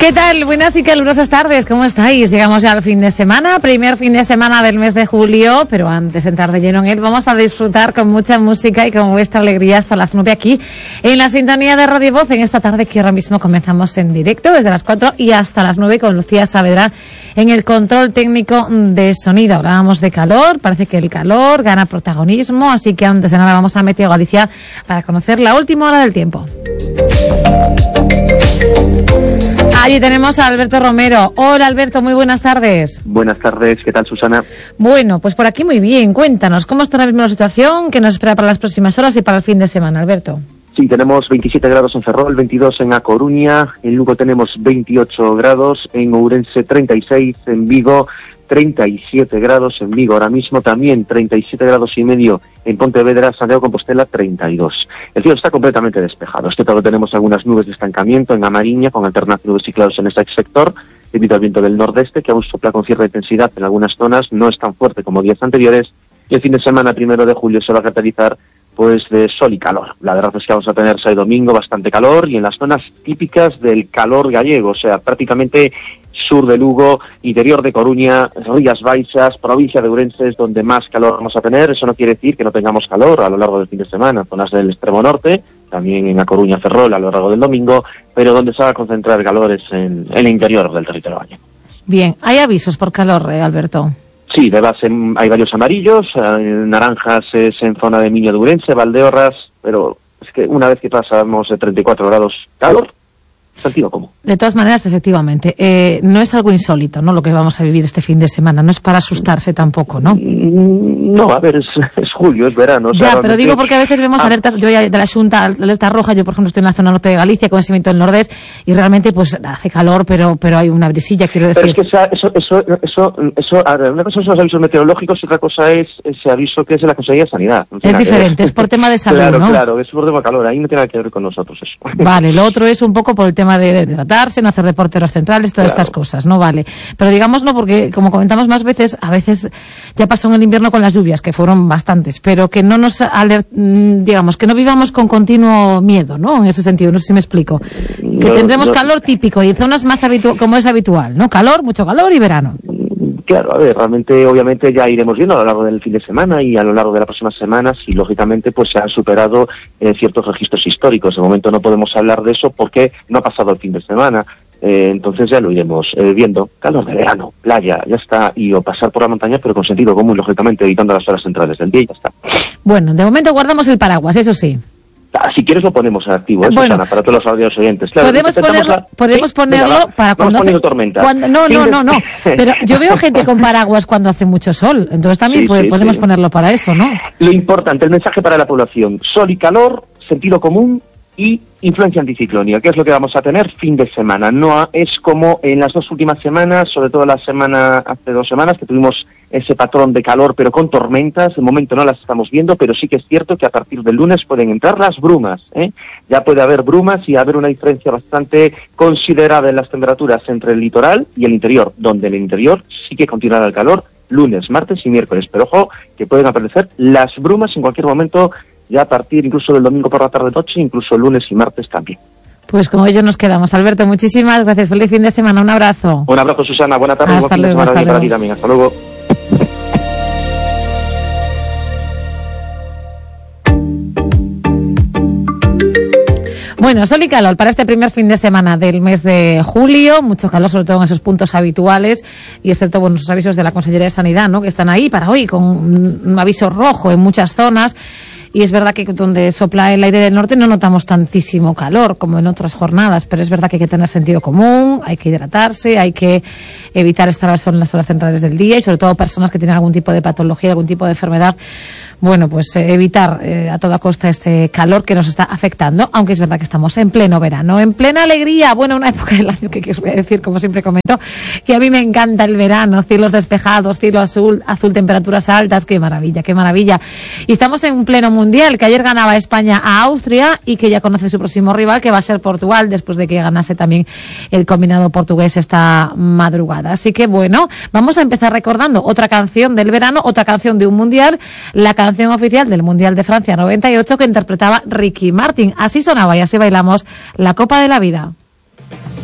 ¿Qué tal? Buenas y calurosas tardes, ¿cómo estáis? Llegamos ya al fin de semana, primer fin de semana del mes de julio, pero antes de entrar de lleno en él, vamos a disfrutar con mucha música y con vuestra alegría hasta las 9 aquí, en la sintonía de Radio Voz, en esta tarde que ahora mismo comenzamos en directo, desde las 4 y hasta las 9 con Lucía Saavedra en el control técnico de sonido. Hablábamos de calor, parece que el calor gana protagonismo, así que antes de nada vamos a Meteo Galicia para conocer la última hora del tiempo. Allí tenemos a Alberto Romero. Hola Alberto, muy buenas tardes. Buenas tardes, ¿qué tal Susana? Bueno, pues por aquí muy bien. Cuéntanos, ¿cómo está ahora mismo la situación que nos espera para las próximas horas y para el fin de semana, Alberto? Sí, tenemos 27 grados en Ferrol, 22 en A Coruña, en Lugo tenemos 28 grados, en Ourense 36, en Vigo 37 grados, en Vigo ahora mismo también 37 grados y medio, en Pontevedra, Santiago de Compostela 32. El cielo está completamente despejado. Este todo tenemos algunas nubes de estancamiento en A Mariña, con alternancia de nubes y claros en este sector, debido al viento del nordeste, que aún sopla con cierta intensidad en algunas zonas, no es tan fuerte como días anteriores, y el fin de semana 1 de julio se va a caracterizar pues de sol y calor. La verdad es que vamos a tener sábado y domingo bastante calor, y en las zonas típicas del calor gallego, o sea, prácticamente sur de Lugo, interior de Coruña, Rías Baixas, provincia de Ourense es donde más calor vamos a tener. Eso no quiere decir que no tengamos calor a lo largo del fin de semana, zonas del extremo norte, también en A Coruña, Ferrol a lo largo del domingo, pero donde se va a concentrar el calor es en el interior del territorio gallego. Bien, ¿hay avisos por calor, Alberto? Sí, de base hay varios amarillos, naranjas es en zona de Miño de Ourense, Valdeorras, pero es que una vez que pasamos de 34 grados calor, sentido común. De todas maneras, efectivamente, no es algo insólito, ¿no?, lo que vamos a vivir este fin de semana, no es para asustarse tampoco, ¿no? No, a ver, es julio, es verano. Ya, pero digo porque a veces vemos alertas, yo de la Xunta, alerta roja, yo por ejemplo estoy en la zona norte de Galicia con ese viento del nordés y realmente pues hace calor, pero hay una brisilla, quiero decir. Pero es que a ver, una cosa son los avisos meteorológicos y otra cosa es ese aviso que es de la Consejería de Sanidad. No es diferente, es por tema de salud, claro, ¿no? Claro, es por tema de calor, ahí no tiene nada que ver con nosotros eso. Vale, lo otro es un poco por el tema de hidratarse, no hacer deporte en las centrales, todas estas cosas, ¿no? Vale. Pero digamos, no, porque como comentamos más veces, a veces ya pasó en el invierno con las lluvias, que fueron bastantes, pero que no nos digamos, que no vivamos con continuo miedo, ¿no? En ese sentido, no sé si me explico. Que tendremos calor típico y zonas más como es habitual, ¿no? Calor, mucho calor y verano. Claro, a ver, realmente, obviamente ya iremos viendo a lo largo del fin de semana y a lo largo de las próximas semanas, y lógicamente pues se han superado ciertos registros históricos. De momento no podemos hablar de eso porque no ha pasado el fin de semana. Entonces ya lo iremos viendo. Calor de verano, playa, ya está, y o pasar por la montaña, pero con sentido común, lógicamente, evitando las horas centrales del día y ya está. Bueno, de momento guardamos el paraguas, eso sí. Si quieres lo ponemos en activo, bueno, Susana, para todos los audios oyentes. Claro, podemos ponerlo ¿sí? Para cuando hace tormenta. No. Pero yo veo gente con paraguas cuando hace mucho sol, entonces también podemos ponerlo para eso, ¿no? Lo importante, el mensaje para la población: sol y calor, sentido común y influencia anticiclónica, que es lo que vamos a tener fin de semana. No es como en las dos últimas semanas, sobre todo hace 2 semanas, que tuvimos ese patrón de calor, pero con tormentas. De momento no las estamos viendo, pero sí que es cierto que a partir del lunes pueden entrar las brumas, Ya puede haber brumas y haber una diferencia bastante considerable en las temperaturas entre el litoral y el interior, donde en el interior sí que continuará el calor lunes, martes y miércoles. Pero ojo, que pueden aparecer las brumas en cualquier momento, ya a partir incluso del domingo por la tarde-noche, incluso lunes y martes también. Pues con ello nos quedamos. Alberto, muchísimas gracias. Feliz fin de semana. Un abrazo. Un abrazo, Susana. Buena tarde. Hasta luego. Para ti también. Hasta luego. Bueno, sol y calor para este primer fin de semana del mes de julio, mucho calor sobre todo en esos puntos habituales y excepto esos avisos de la Consejería de Sanidad, ¿no?, que están ahí para hoy con un aviso rojo en muchas zonas. Y es verdad que donde sopla el aire del norte no notamos tantísimo calor como en otras jornadas, pero es verdad que hay que tener sentido común, hay que hidratarse, hay que evitar estar en las horas centrales del día y sobre todo personas que tienen algún tipo de patología, algún tipo de enfermedad, bueno, pues evitar a toda costa este calor que nos está afectando, aunque es verdad que estamos en pleno verano, en plena alegría, bueno, una época del año que os voy a decir, como siempre comento, que a mí me encanta el verano, cielos despejados, cielo azul, temperaturas altas, qué maravilla, qué maravilla. Y estamos en un pleno mundial, que ayer ganaba España a Austria y que ya conoce su próximo rival, que va a ser Portugal, después de que ganase también el combinado portugués esta madrugada. Así que bueno, vamos a empezar recordando otra canción del verano, otra canción de un mundial, la canción oficial del Mundial de Francia 98 que interpretaba Ricky Martin. Así sonaba y así bailamos la Copa de la Vida.